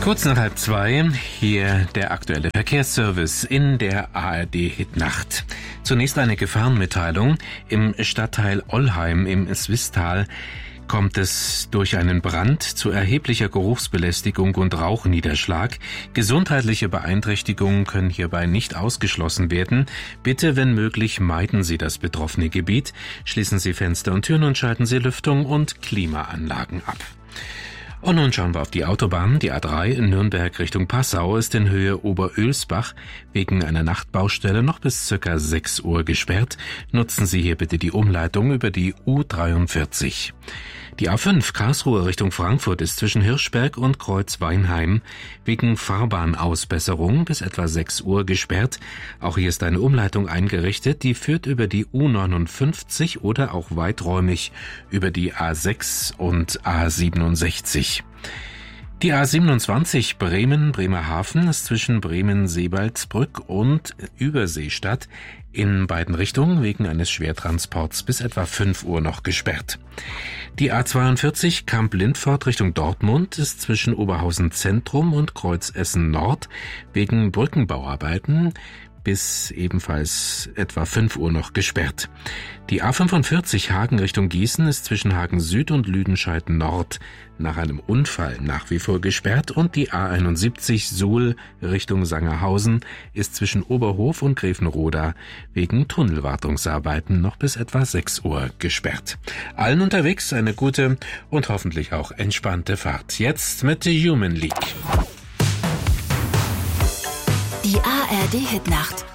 Kurz nach 1:30, hier der aktuelle Verkehrsservice in der ARD-Hitnacht. Zunächst eine Gefahrenmitteilung. Im Stadtteil Ollheim im Swisttal kommt es durch einen Brand zu erheblicher Geruchsbelästigung und Rauchniederschlag. Gesundheitliche Beeinträchtigungen können hierbei nicht ausgeschlossen werden. Bitte, wenn möglich, meiden Sie das betroffene Gebiet, schließen Sie Fenster und Türen und schalten Sie Lüftung und Klimaanlagen ab. Und nun schauen wir auf die Autobahn. Die A3 in Nürnberg Richtung Passau ist in Höhe Oberölsbach wegen einer Nachtbaustelle noch bis ca. 6 Uhr gesperrt. Nutzen Sie hier bitte die Umleitung über die U43. Die A5 Karlsruhe Richtung Frankfurt ist zwischen Hirschberg und Kreuzweinheim wegen Fahrbahnausbesserung bis etwa 6 Uhr gesperrt. Auch hier ist eine Umleitung eingerichtet, die führt über die U59 oder auch weiträumig über die A6 und A67. Die A27 Bremen-Bremerhaven ist zwischen Bremen-Seebaldsbrück und Überseestadt in beiden Richtungen wegen eines Schwertransports bis etwa 5 Uhr noch gesperrt. Die A42 Kamp-Lindfort Richtung Dortmund ist zwischen Oberhausen Zentrum und Kreuzessen Nord wegen Brückenbauarbeiten bis ebenfalls etwa 5 Uhr noch gesperrt. Die A45 Hagen Richtung Gießen ist zwischen Hagen Süd und Lüdenscheid Nord nach einem Unfall nach wie vor gesperrt und die A71 Suhl Richtung Sangerhausen ist zwischen Oberhof und Grevenroda wegen Tunnelwartungsarbeiten noch bis etwa 6 Uhr gesperrt. Allen unterwegs eine gute und hoffentlich auch entspannte Fahrt. Jetzt mit The Human League. Die ARD-Hitnacht